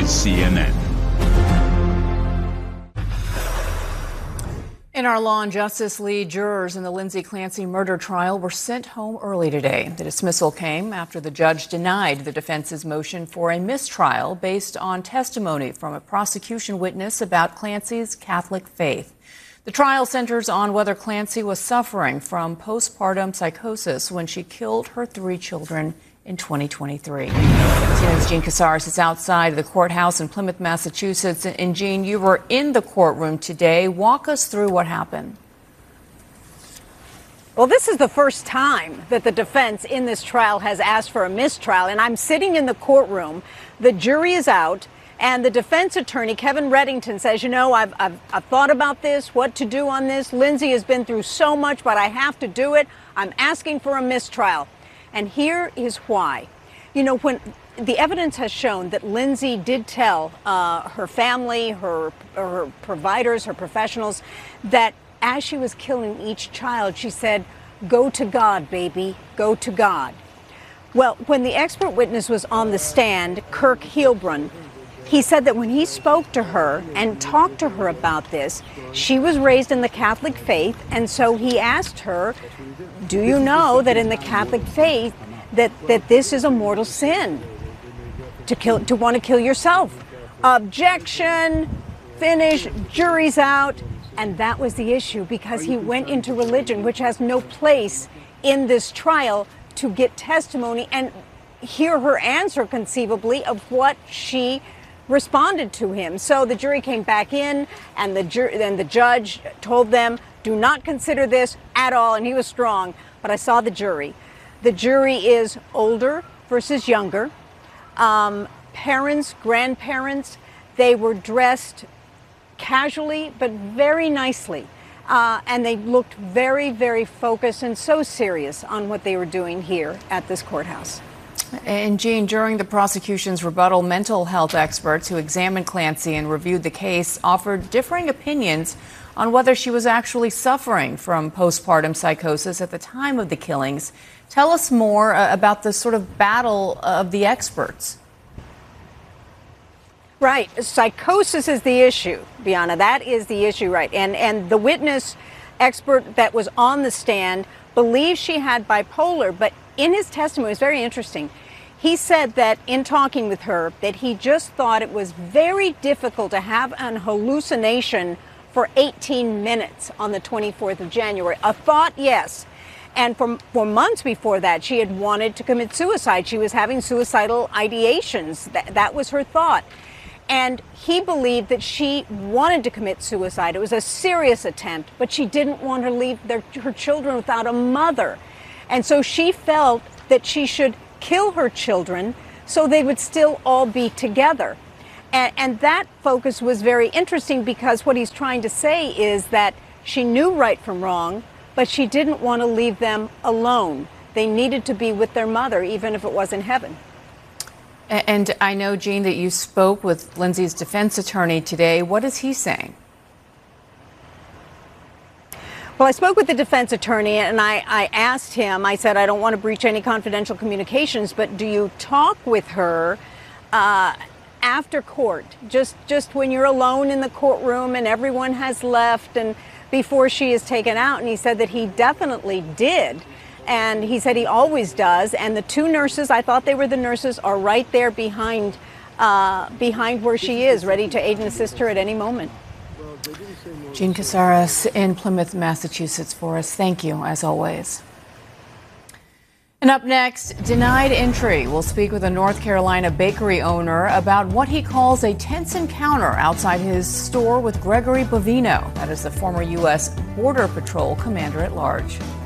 CNN. In our Law and Justice lead, jurors in the Lindsay Clancy murder trial were sent home early today. The dismissal came after the judge denied the defense's motion for a mistrial based on testimony from a prosecution witness about Clancy's Catholic faith. The trial centers on whether Clancy was suffering from postpartum psychosis when she killed her 3 children in 2023. CNN's Jean Casares is outside the courthouse in Plymouth, Massachusetts. And Jean, you were in the courtroom today. Walk us through what happened. Well, this is the first time that the defense in this trial has asked for a mistrial, and I'm sitting in the courtroom. The jury is out, and the defense attorney, Kevin Reddington, says, you know, I've thought about this, what to do on this. Lindsay has been through so much, but I have to do it. I'm asking for a mistrial. And here is why. You know, when the evidence has shown that Lindsay did tell her family, her providers, her professionals, that as she was killing each child, she said, "Go to God, baby, go to God." Well, when the expert witness was on the stand, Kirk Heilbrunn, he said that when he spoke to her and talked to her about this, she was raised in the Catholic faith, and so he asked her, do you know that in the Catholic faith that this is a mortal sin, to want to kill yourself? Objection, finish, jury's out. And that was the issue, because he went into religion, which has no place in this trial, to get testimony and hear her answer conceivably of what she responded to him. So the jury came back in, and then the judge told them, do not consider this at all, and he was strong. But I saw the jury. The jury is older versus younger. Parents, grandparents, they were dressed casually but very nicely. And they looked very, very focused and so serious on what they were doing here at this courthouse. And Jean, during the prosecution's rebuttal, mental health experts who examined Clancy and reviewed the case offered differing opinions on whether she was actually suffering from postpartum psychosis at the time of the killings. Tell us more about the sort of battle of the experts. Right. Psychosis is the issue, Bianna. That is the issue, right? And the witness expert that was on the stand believes she had bipolar, but in his testimony, it's very interesting. He said that in talking with her, that he just thought it was very difficult to have an hallucination for 18 minutes on the 24th of January. A thought, yes. And for months before that, she had wanted to commit suicide. She was having suicidal ideations. That was her thought. And he believed that she wanted to commit suicide. It was a serious attempt, but she didn't want to leave her children without a mother. And so she felt that she should kill her children so they would still all be together. And that focus was very interesting, because what he's trying to say is that she knew right from wrong, but she didn't want to leave them alone. They needed to be with their mother, even if it was in heaven. And I know, Jean, that you spoke with Lindsay's defense attorney today. What is he saying? Well, I spoke with the defense attorney, and I asked him, I said, I don't want to breach any confidential communications, but do you talk with her after court, just when you're alone in the courtroom and everyone has left and before she is taken out? And he said that he definitely did. And he said he always does. And the 2 nurses, I thought they were the nurses, are right there behind where she is, ready to aid and assist her at any moment. Jean Casares in Plymouth, Massachusetts for us. Thank you, as always. And up next, denied entry. We'll speak with a North Carolina bakery owner about what he calls a tense encounter outside his store with Gregory Bovino. That is the former U.S. Border Patrol commander at large.